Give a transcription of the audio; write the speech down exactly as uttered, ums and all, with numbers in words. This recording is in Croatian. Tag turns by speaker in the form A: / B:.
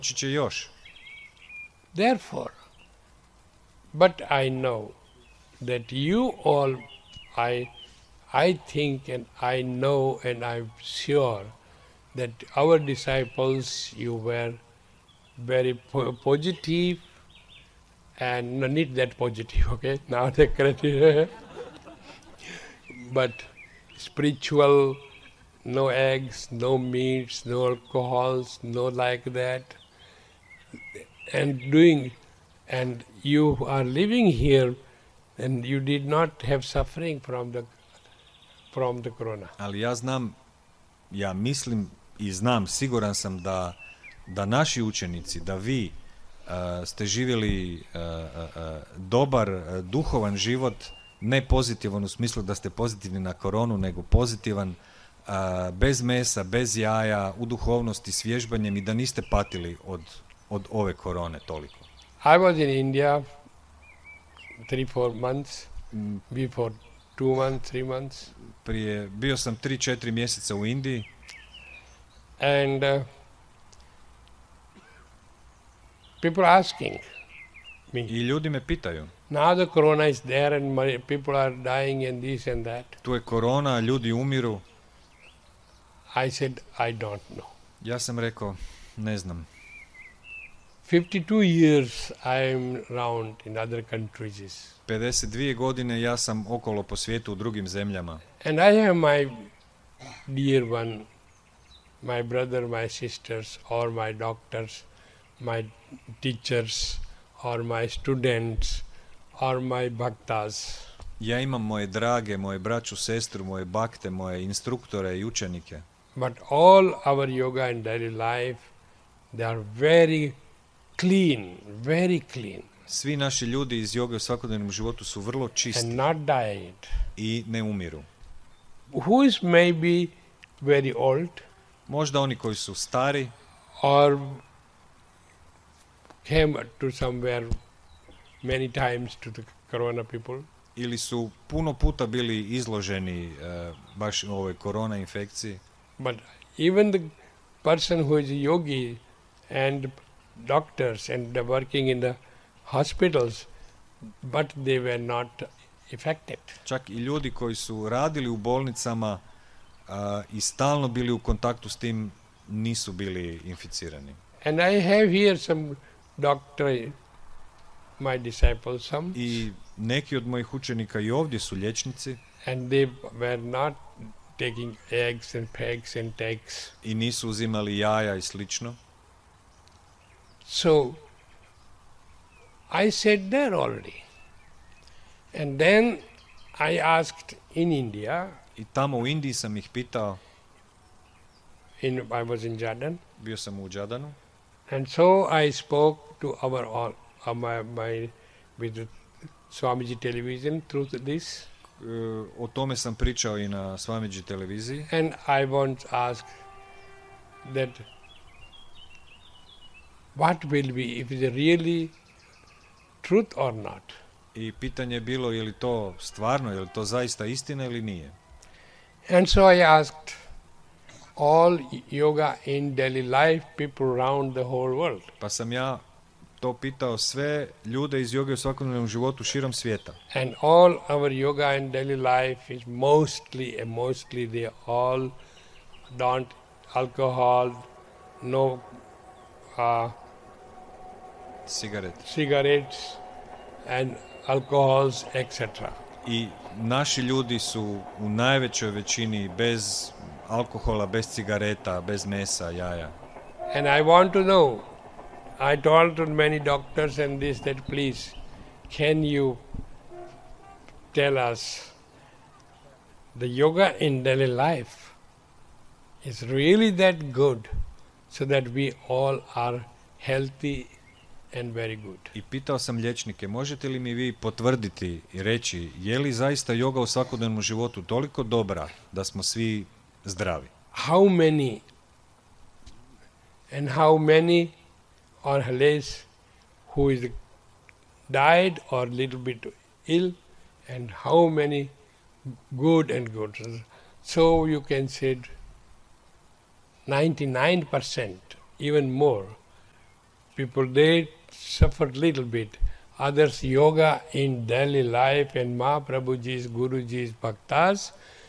A: će još.
B: Therefore, but I know that you all, I, I think and I know and I'm sure that our disciples, you were very po- positive and no, not that positive, okay? Now the correct, but spiritual, no eggs, no meats, no alcohols, no like that, and doing, and you are living here, and you did not have suffering from the from the corona.
A: Ali ja znam, ja mislim i znam, siguran sam da, da naši učenici, da vi uh, ste živjeli uh, uh, dobar, uh, duhovan život, ne pozitivan u smislu da ste pozitivni na koronu, nego pozitivan, uh, bez mesa, bez jaja, u duhovnosti, s vježbanjem i da niste patili od, od ove korone toliko.
B: I was in India three, four months, before two months, three months.
A: Prije, bio sam tri, četiri mjeseca u Indiji.
B: And uh, people asking me.
A: I ljudi me pitaju.
B: Now the corona is there and my, people are dying and this and that.
A: Tu je korona, ljudi umiru.
B: I said, I don't know.
A: Ja sam rekao, ne znam.
B: fifty-two years I am around in other countries.
A: pedeset dvije godine ja sam okolo po svijetu u drugim zemljama.
B: And I have my dear one, my brother, my sisters, or my doctors, my teachers, or my students, or my bhaktas.
A: Ja imam moje drage, moje braću, sestru, moje bakte, moje instruktore i učenike.
B: But all our yoga and daily life, they are very clean, very clean.
A: Svi naši ljudi iz joge u svakodnevnom životu su vrlo čisti.
B: And not died.
A: I ne umiru.
B: Who is maybe very old?
A: Možda oni koji su stari.
B: Or came to somewhere many times to the corona people.
A: Ili su puno puta bili izloženi uh, baš ovoj korona infekciji.
B: But even the person who is a yogi and doctors and they're working in the hospitals, but they were not affected.
A: Čak i ljudi koji su radili u bolnicama uh, i stalno bili u kontaktu s tim nisu bili inficirani.
B: And I have here some doctor, my disciples, some.
A: I neki od mojih učenika i ovdje su liječnici.
B: And they were not taking eggs and pegs and takes.
A: I nisu uzimali jaja i slično.
B: So I sat there already. And then I asked in India.
A: I tamo u Indiji sam ih pitao.
B: In, I was in Jordan.
A: Bio sam u Jordanu.
B: And so I spoke to our all, uh, my, my with the Swamiji television through this.
A: Uh, o tome sam pričao i na Swamiji televiziji.
B: And I want to ask that what will be, if it is really truth or not.
A: I pitanje je bilo je li to stvarno, je li to zaista istina ili nije.
B: And so I asked all yoga in daily life people around the whole world.
A: Pa sam ja to pitao sve ljude iz joge u svakodnevnom životu širom svijeta.
B: And all our yoga and daily life is mostly, and mostly they all don't alcohol, no uh,
A: Cigaret.
B: cigarettes and alcohols, et cetera.
A: I naši ljudi su u najvećoj većini bez alkohola, bez cigareta, bez mesa, jaja.
B: And I want to know, I told to many doctors and this that please, can you tell us the yoga in daily life is really that good so that we all are healthy and very good.
A: I pitao sam liječnike, možete li mi vi potvrditi i reći, je li zaista joga u svakodnevnom životu toliko dobra da smo svi zdravi?
B: How many and how many or less who is died or little bit ill and how many good and good. So you can say ninety-nine percent, even more, are healthy and very good.
A: I pitao sam liječnike, možete li mi vi potvrditi i reći, je li zaista joga u svakodnevnom životu toliko dobra da smo svi zdravi?
B: And how many and how many or less who is died or little bit ill and how many good and good. So you can say ninety-nine percent, even more, people, they suffered little bit. Others yoga in daily life and Mahaprabhuji's, Guruji's bhaktas,